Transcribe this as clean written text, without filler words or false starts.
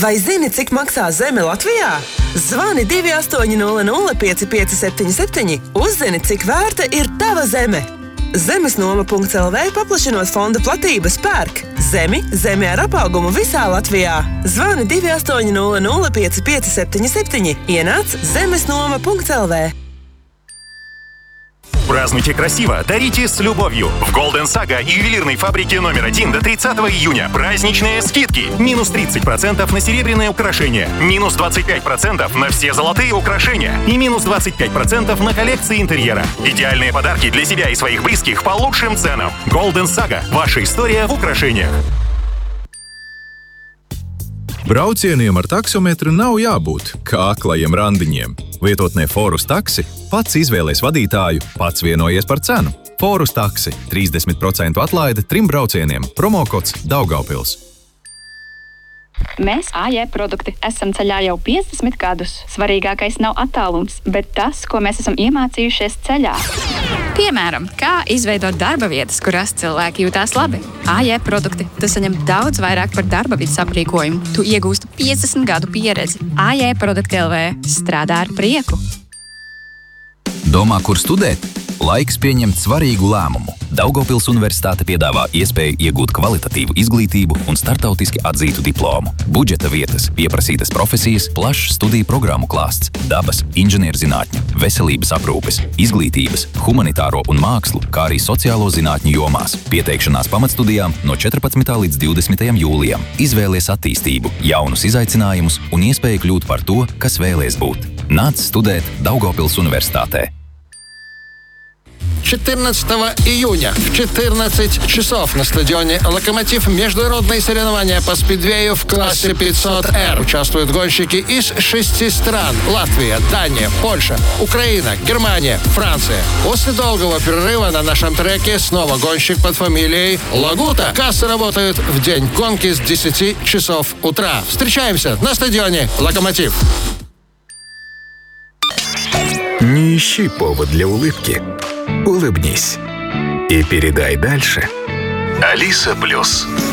Vai zini, cik maksā zeme Latvijā? Zvani 2800 557, uzzini, cik vērta ir tava zeme. Zemesnoma.lv paplašinot fonda platības pērk zemi ar apaugumu visā Latvijā. Zvani 2800 557, ienāc zemesnoma.lv. Празднуйте красиво, дарите с любовью. В Golden Saga и ювелирной фабрике номер 1 до 30 июня праздничные скидки. Минус 30% на серебряные украшения, минус 25% на все золотые украшения и минус 25% на коллекции интерьера. Идеальные подарки для себя и своих близких по лучшим ценам. Golden Saga. Ваша история в украшениях. Braucieniem ar taksometru nav jābūt kā aklajiem randiņiem. Lietotnē Forus taksi pats izvēlēs vadītāju, pats vienojies par cenu. Forus taksi 30% atlaide 3 braucieniem. Promokods Daugavpils. Mēs, AJ produkti, esam ceļā jau 50 gadus. Svarīgākais nav attālums, bet tas, ko mēs esam iemācījušies ceļā. Piemēram, kā izveidot darba vietas, kurās cilvēki jūtās labi. AJ produkti, tu saņem daudz vairāk par darba vietas aprīkojumu. Tu iegūsti 50 gadu pieredzi. AJ produkti LV strādā ar prieku. Domā, kur studēt? Laiks pieņemt svarīgu lēmumu. Daugavpils Universitāte piedāvā iespēju iegūt kvalitatīvu izglītību un startautiski atzītu diplomu. Budžeta vietas, pieprasītas profesijas, plašs studiju programmu klāsts, dabas, inženierzinātņu, veselības aprūpes, izglītības, humanitāro un mākslu, kā arī sociālo zinātņu jomās. Pieteikšanās pamatstudijām no 14. līdz 20. jūlijam. Izvēlies attīstību, jaunus izaicinājumus un iespēju kļūt par to, kas vēlies būt. Nāc studēt Daugavpils Universitātē. 14 июня в 14 часов на стадионе «Локомотив» международные соревнования по спидвею в классе 500R. Участвуют гонщики из 6 стран: Латвия, Дания, Польша, Украина, Германия, Франция. После долгого перерыва на нашем треке снова гонщик под фамилией Лагута. Кассы работают в день гонки с 10 часов утра. Встречаемся на стадионе «Локомотив». Не ищи повод для улыбки. Улыбнись и передай дальше. Алиса Плюс.